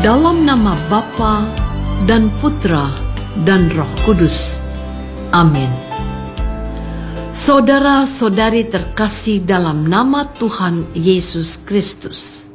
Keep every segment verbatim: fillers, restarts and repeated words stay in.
dalam nama Bapa dan Putra dan Roh Kudus. Amin. Saudara-saudari terkasih dalam nama Tuhan Yesus Kristus,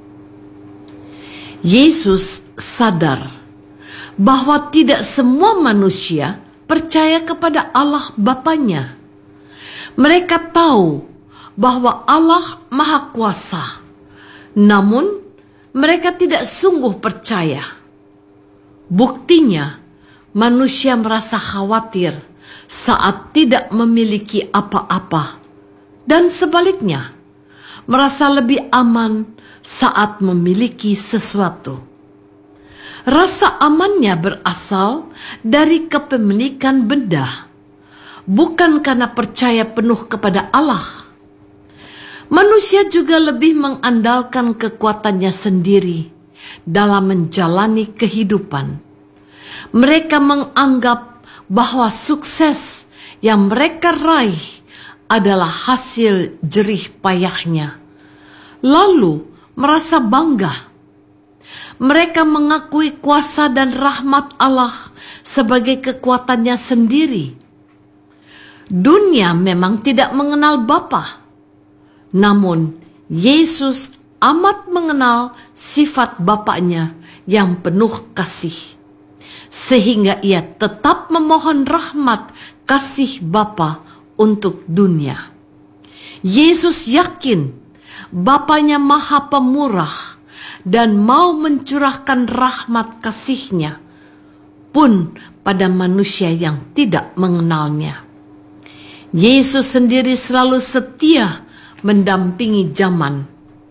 Yesus sadar bahwa tidak semua manusia percaya kepada Allah Bapanya. Mereka tahu bahwa Allah Maha Kuasa, namun mereka tidak sungguh percaya. Buktinya, manusia merasa khawatir saat tidak memiliki apa-apa, dan sebaliknya, merasa lebih aman saat memiliki sesuatu. Rasa amannya berasal dari kepemilikan benda, bukan karena percaya penuh kepada Allah. Manusia juga lebih mengandalkan kekuatannya sendiri dalam menjalani kehidupan. Mereka menganggap bahwa sukses yang mereka raih adalah hasil jerih payahnya, lalu merasa bangga. Mereka mengakui kuasa dan rahmat Allah sebagai kekuatannya sendiri. Dunia memang tidak mengenal Bapa, namun Yesus amat mengenal sifat Bapaknya yang penuh kasih, sehingga ia tetap memohon rahmat kasih Bapa untuk dunia. Yesus yakin Bapaknya Maha Pemurah dan mau mencurahkan rahmat kasih-Nya pun pada manusia yang tidak mengenalnya. Yesus sendiri selalu setia mendampingi zaman.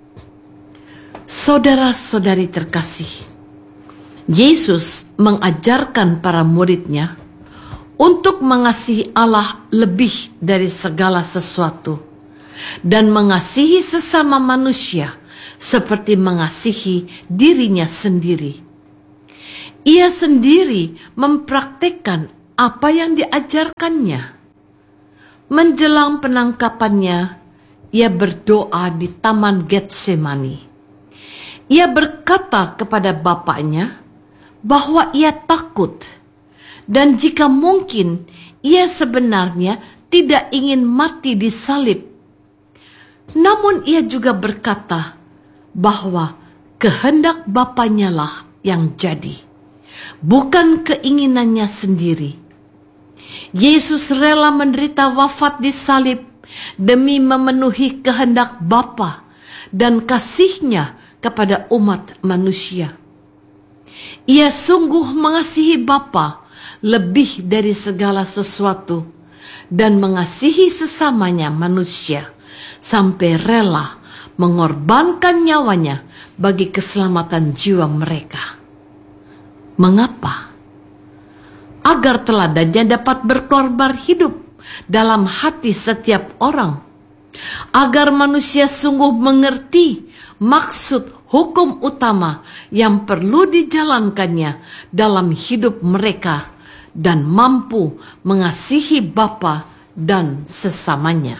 Saudara-saudari terkasih, Yesus mengajarkan para murid-Nya untuk mengasihi Allah lebih dari segala sesuatu dan mengasihi sesama manusia seperti mengasihi dirinya sendiri. Ia sendiri mempraktikkan apa yang diajarkannya. Menjelang penangkapannya, ia berdoa di Taman Getsemani. Ia berkata kepada Bapaknya bahwa ia takut, dan jika mungkin ia sebenarnya tidak ingin mati di salib. Namun ia juga berkata bahwa kehendak Bapaknya lah yang jadi, bukan keinginannya sendiri. Yesus rela menderita wafat di salib demi memenuhi kehendak Bapa dan kasih-Nya kepada umat manusia. Ia sungguh mengasihi Bapa lebih dari segala sesuatu dan mengasihi sesamanya manusia sampai rela mengorbankan nyawanya bagi keselamatan jiwa mereka. Mengapa? Agar teladannya dapat berkorban hidup dalam hati setiap orang, agar manusia sungguh mengerti maksud hukum utama yang perlu dijalankannya dalam hidup mereka dan mampu mengasihi Bapa dan sesamanya.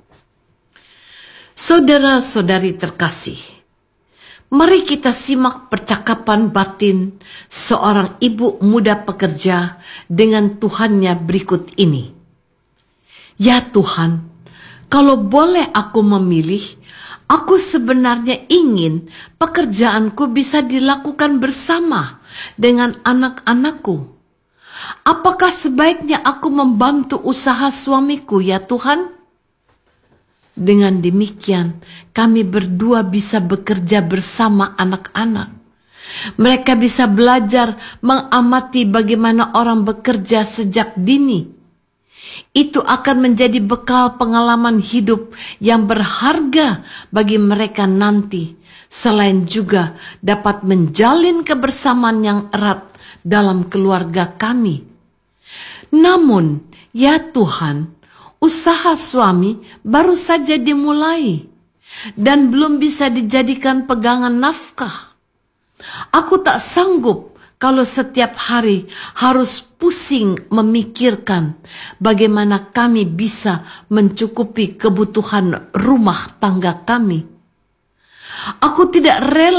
Saudara-saudari terkasih, mari kita simak percakapan batin seorang ibu muda pekerja dengan Tuhannya berikut ini. Ya Tuhan, kalau boleh aku memilih, aku sebenarnya ingin pekerjaanku bisa dilakukan bersama dengan anak-anakku. Apakah sebaiknya aku membantu usaha suamiku, ya Tuhan? Dengan demikian, kami berdua bisa bekerja bersama anak-anak. Mereka bisa belajar mengamati bagaimana orang bekerja sejak dini. Itu akan menjadi bekal pengalaman hidup yang berharga bagi mereka nanti, selain juga dapat menjalin kebersamaan yang erat dalam keluarga kami. Namun, ya Tuhan, usaha suami baru saja dimulai dan belum bisa dijadikan pegangan nafkah. Aku tak sanggup kalau setiap hari harus pusing memikirkan bagaimana kami bisa mencukupi kebutuhan rumah tangga kami. Aku tidak rela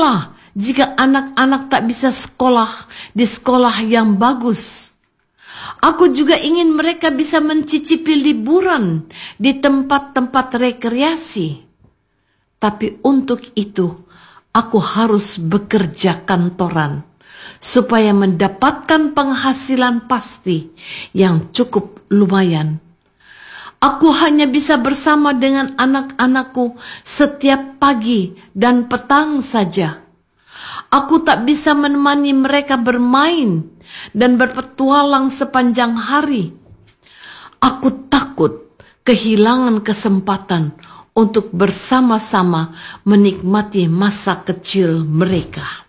jika anak-anak tak bisa sekolah di sekolah yang bagus. Aku juga ingin mereka bisa mencicipi liburan di tempat-tempat rekreasi. Tapi untuk itu, aku harus bekerja kantoran supaya mendapatkan penghasilan pasti yang cukup lumayan. Aku hanya bisa bersama dengan anak-anakku setiap pagi dan petang saja. Aku tak bisa menemani mereka bermain dan berpetualang sepanjang hari. Aku takut kehilangan kesempatan untuk bersama-sama menikmati masa kecil mereka.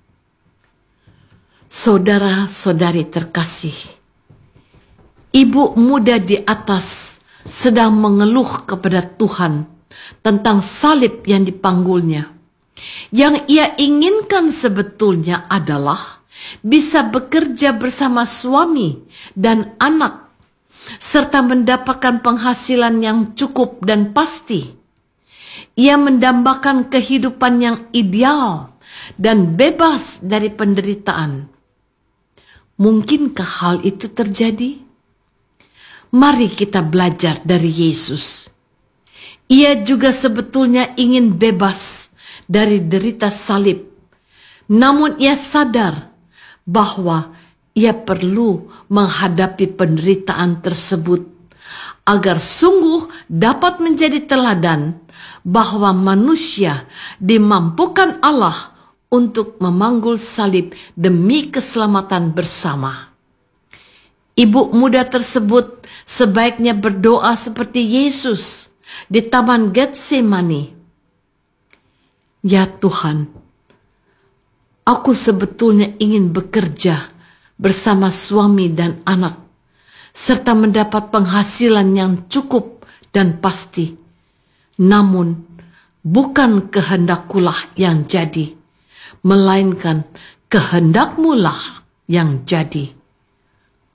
Saudara-saudari terkasih, ibu muda di atas sedang mengeluh kepada Tuhan tentang salib yang dipanggulnya. Yang ia inginkan sebetulnya adalah bisa bekerja bersama suami dan anak, serta mendapatkan penghasilan yang cukup dan pasti. Ia mendambakan kehidupan yang ideal dan bebas dari penderitaan. Mungkinkah hal itu terjadi? Mari kita belajar dari Yesus. Ia juga sebetulnya ingin bebas dari derita salib, namun ia sadar bahwa ia perlu menghadapi penderitaan tersebut agar sungguh dapat menjadi teladan bahwa manusia dimampukan Allah untuk memanggul salib demi keselamatan bersama. Ibu muda tersebut sebaiknya berdoa seperti Yesus di Taman Getsemani. Ya Tuhan, aku sebetulnya ingin bekerja bersama suami dan anak, serta mendapat penghasilan yang cukup dan pasti. Namun, bukan kehendakkulah yang jadi, melainkan kehendakmu lah yang jadi.